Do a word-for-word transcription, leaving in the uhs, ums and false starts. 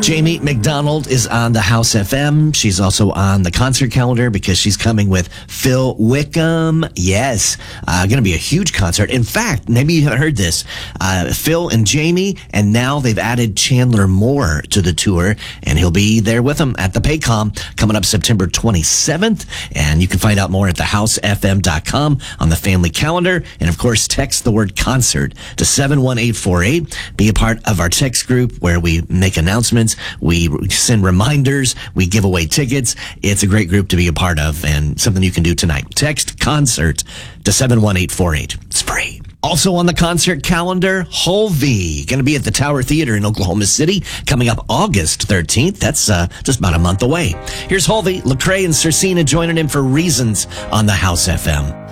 Jamie McDonald is on the House F M. She's also on the concert calendar because she's coming with Phil Wickham. Yes, uh, going to be a huge concert. In fact, maybe you haven't heard this. Uh, Phil and Jamie, and now they've added Chandler Moore to the tour, and he'll be there with them at the Paycom coming up September twenty-seventh. And you can find out more at the house f m dot com on the family calendar. And of course, text the word concert to seven one eight four eight. Be a part of our text group where we make announcements. We send reminders. We give away tickets. It's a great group to be a part of and something you can do tonight. Text concert to seven one eight four eight. It's free. Also on the concert calendar, Hulvey, going to be at the Tower Theater in Oklahoma City coming up August thirteenth. That's uh, just about a month away. Here's Hulvey, Lecrae, and Cersina joining in for Reasons on the House F M.